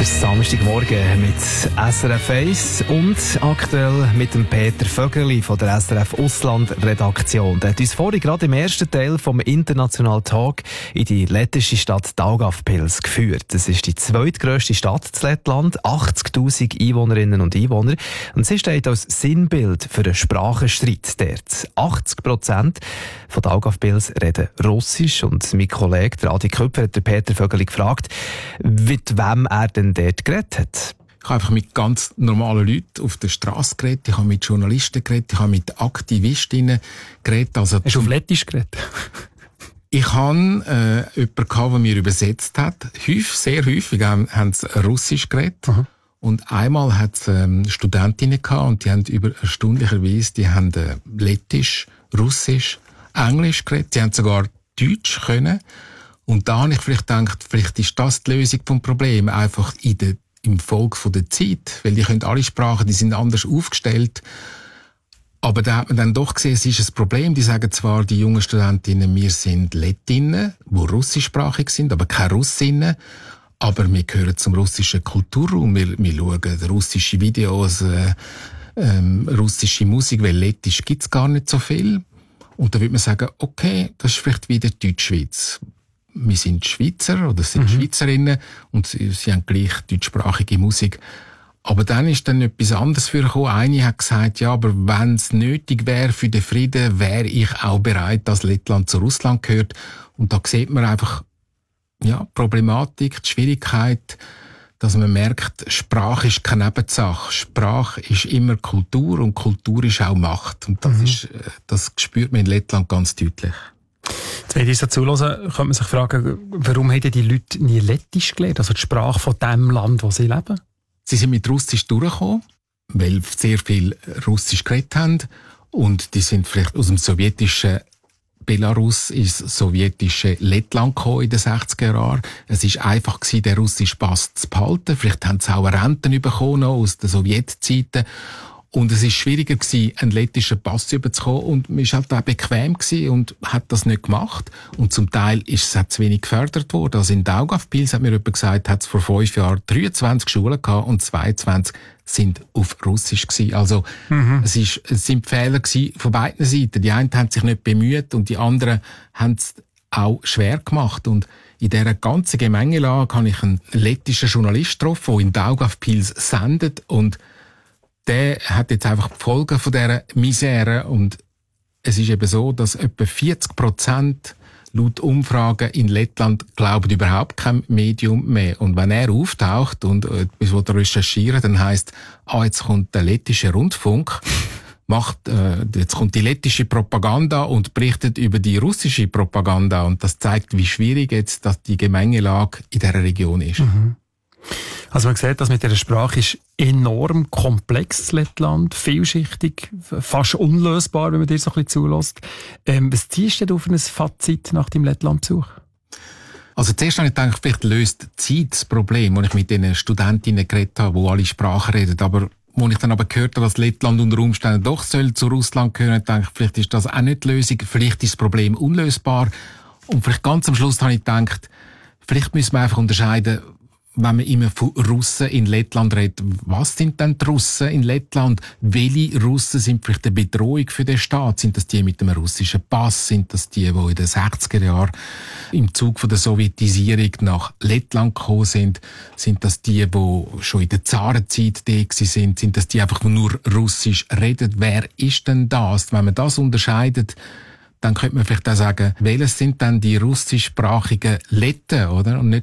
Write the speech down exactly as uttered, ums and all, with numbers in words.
ist Samstagmorgen mit S R F eins und aktuell mit dem Peter Vögeli von der S R F Ausland-Redaktion. Der hat uns vorhin gerade im ersten Teil vom International Talk in die lettische Stadt Daugavpils geführt. Das ist die zweitgrösste Stadt in Lettland, achtzigtausend Einwohnerinnen und Einwohner. Und sie steht als Sinnbild für einen Sprachenstreit dort. achtzig Prozent von Daugavpils reden Russisch und mein Kollege Adi Köpfer hat Peter Vögeli gefragt, mit wem er denn dort geredet hat. Ich habe einfach mit ganz normalen Leuten auf der Straße geredet, ich habe mit Journalisten geredet, ich habe mit Aktivistinnen geredet. Also Hast du auf Lettisch geredet? Ich hatte äh, jemanden, der mir übersetzt hat. Häufig, sehr häufig haben, haben sie Russisch geredet. Aha. Und einmal hat es ähm, Studentinnen gehabt und die haben über erstaunlicherweise, die haben äh, Lettisch, Russisch, Englisch geredet, die haben sogar Deutsch können. Und da habe ich vielleicht gedacht, vielleicht ist das die Lösung des Problems, einfach in der, im Folge von der Zeit. Weil die können alle Sprachen, die sind anders aufgestellt. Aber da hat man dann doch gesehen, es ist ein Problem. Die sagen zwar, die jungen Studentinnen, wir sind Lettinnen, die russischsprachig sind, aber keine Russinnen. Aber wir gehören zum russischen Kulturraum. Wir, wir schauen russische Videos, äh, ähm, russische Musik, weil Lettisch gibt's gar nicht so viel. Und da würde man sagen, okay, das ist vielleicht wieder Deutschschweiz. Wir sind Schweizer oder sind mhm. Schweizerinnen und sie, sie haben gleich deutschsprachige Musik. Aber dann ist dann etwas anderes vorgekommen. Eine hat gesagt, ja, aber wenn es nötig wäre für den Frieden, wäre ich auch bereit, dass Lettland zu Russland gehört. Und da sieht man einfach, ja, Problematik, die Schwierigkeit, dass man merkt, Sprache ist keine Nebensache. Sprache ist immer Kultur und Kultur ist auch Macht. Und das mhm. ist, das spürt man in Lettland ganz deutlich. Wenn ich so zuhören, könnte man sich fragen, warum haben die Leute nie Lettisch gelernt, also die Sprache von dem Land, wo sie leben? Sie sind mit Russisch durchgekommen, weil sehr viel Russisch geredet haben und die sind vielleicht aus dem sowjetischen Belarus ins sowjetische Lettland gekommen in den sechziger Jahren. Es war einfach gewesen, den russischen Pass zu behalten. Vielleicht haben sie auch Renten bekommen aus den Sowjetzeiten. Und es war schwieriger gewesen, einen lettischen Pass überzukommen. Und man war halt auch bequem gewesen und hat das nicht gemacht. Und zum Teil ist es auch zu wenig gefördert worden. Also in Daugavpils, hat mir jemand gesagt, hat es vor fünf Jahren dreiundzwanzig Schulen gehabt und zweiundzwanzig sind auf Russisch gewesen. Also, mhm. es, ist, es sind Fehler gewesen von beiden Seiten. Die einen haben sich nicht bemüht und die anderen haben es auch schwer gemacht. Und in dieser ganzen Gemengelage habe ich einen lettischen Journalist getroffen, der in Daugavpils sendet und der hat jetzt einfach die Folgen von dieser Misere und es ist eben so, dass etwa vierzig Prozent laut Umfragen in Lettland glauben überhaupt kein Medium mehr. Und wenn er auftaucht und etwas recherchieren, dann heisst, ah, jetzt kommt der lettische Rundfunk, macht, äh, jetzt kommt die lettische Propaganda und berichtet über die russische Propaganda und das zeigt, wie schwierig jetzt dass die Gemengelage in dieser Region ist. Mhm. Also man sieht, dass mit dieser Sprache ist enorm komplex, Lettland, vielschichtig, fast unlösbar, wenn man dir so ein bisschen zulässt. Ähm, was ziehst du denn auf ein Fazit nach deinem Lettlandbesuch? Also zuerst habe ich gedacht, vielleicht löst die Zeit das Problem, als ich mit den Studentinnen geredet habe, die alle Sprachen reden. Aber als ich dann aber gehört habe, dass Lettland unter Umständen doch soll zu Russland gehören, dachte ich, vielleicht ist das auch nicht die Lösung, vielleicht ist das Problem unlösbar. Und vielleicht ganz am Schluss habe ich gedacht, vielleicht müssen wir einfach unterscheiden, wenn man immer von Russen in Lettland redet, was sind denn die Russen in Lettland? Welche Russen sind vielleicht eine Bedrohung für den Staat? Sind das die mit dem russischen Pass? Sind das die, die in den sechziger Jahren im Zug von der Sowjetisierung nach Lettland gekommen sind? Sind das die, die schon in der Zarenzeit da sind? Sind das die einfach, die nur Russisch reden? Wer ist denn das? Wenn man das unterscheidet, dann könnte man vielleicht auch sagen, welches sind dann die russischsprachigen Letten, oder? Und nicht